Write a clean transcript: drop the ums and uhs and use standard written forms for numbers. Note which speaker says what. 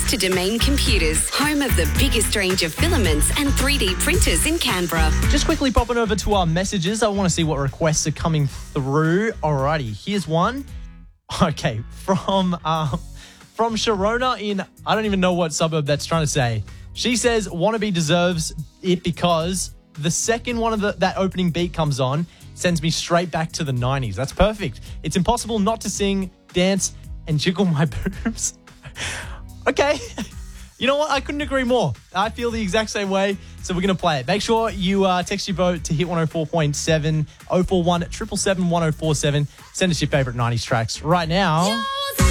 Speaker 1: to Domain Computers, home of the biggest range of filaments and 3D printers in Canberra.
Speaker 2: Just quickly popping over to our messages. I want to see what requests are coming through. Alrighty, here's one. Okay, from Sharona in, I don't even know what suburb that's trying to say. She says, Wannabe deserves it because the second one of that opening beat comes on, sends me straight back to the 90s. That's perfect. It's impossible not to sing, dance, and jiggle my boobs. Okay. You know what? I couldn't agree more. I feel the exact same way, so we're going to play it. Make sure you text your vote to Hit 104.7 041 777 1047. Send us your favourite 90s tracks right now.